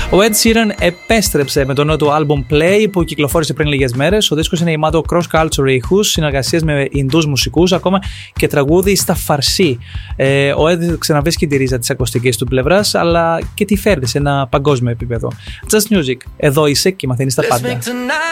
Ο Ed Sheeran επέστρεψε με το νέο του album Play που κυκλοφόρησε πριν λίγες μέρες. Ο δίσκος είναι γεμάτο cross-culture ήχους, συνεργασίες με Ινδούς μουσικούς, ακόμα και τραγούδι στα Φαρσί. Ο Ed ξαναβρίσκει τη ρίζα της ακουστικής του πλευράς, αλλά και τη φέρνει σε ένα παγκόσμιο επίπεδο. Just Music, εδώ είσαι και μαθαίνεις τα πάντα.